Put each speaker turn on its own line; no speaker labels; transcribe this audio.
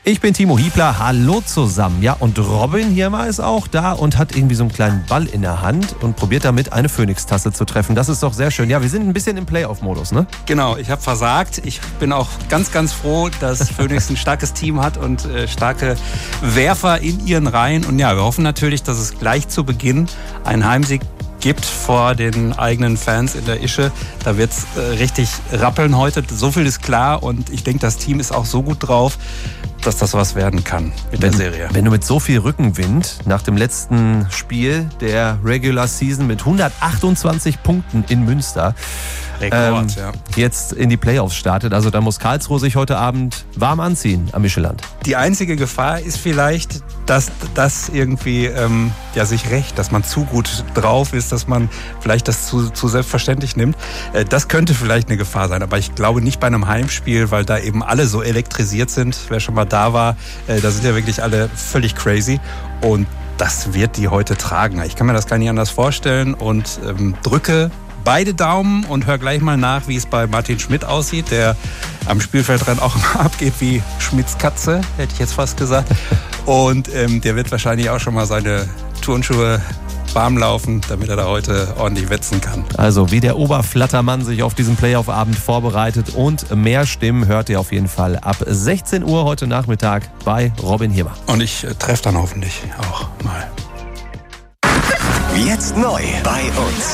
Ich bin Timo Hiebler, hallo zusammen. Ja, und Robin hier mal ist auch da und hat irgendwie so einen kleinen Ball in der Hand und probiert damit eine Phoenix-Tasse zu treffen. Das ist doch sehr schön. Ja, wir sind ein bisschen im Playoff-Modus, ne?
Genau, ich habe versagt. Ich bin auch ganz, ganz froh, dass Phoenix ein starkes Team hat und starke Werfer in ihren Reihen. Und ja, wir hoffen natürlich, dass es gleich zu Beginn einen Heimsieg gibt vor den eigenen Fans in der Ische. Da wird es richtig rappeln heute. So viel ist klar und ich denke, das Team ist auch so gut drauf, dass das was werden kann mit der Serie.
Wenn du mit so viel Rückenwind nach dem letzten Spiel der Regular Season mit 128 Punkten in Münster
Rekord,
jetzt in die Playoffs startet, also da muss Karlsruhe sich heute Abend warm anziehen am Micheland.
Die einzige Gefahr ist vielleicht, dass das irgendwie sich rächt, dass man zu gut drauf ist, dass man vielleicht das zu selbstverständlich nimmt. Das könnte vielleicht eine Gefahr sein, aber ich glaube nicht bei einem Heimspiel, weil da eben alle so elektrisiert sind. Wer schon mal da war, da sind ja wirklich alle völlig crazy und das wird die heute tragen. Ich kann mir das gar nicht anders vorstellen und drücke beide Daumen und hör gleich mal nach, wie es bei Martin Schmidt aussieht, der am Spielfeldrand auch immer abgeht wie Schmidts Katze, hätte ich jetzt fast gesagt. Und der wird wahrscheinlich auch schon mal seine Turnschuhe warm laufen, damit er da heute ordentlich wetzen kann.
Also wie der Oberflattermann sich auf diesen Playoff-Abend vorbereitet und mehr Stimmen hört ihr auf jeden Fall ab 16 Uhr heute Nachmittag bei Robin Hirmer.
Und ich treffe dann hoffentlich auch mal.
Jetzt neu bei uns.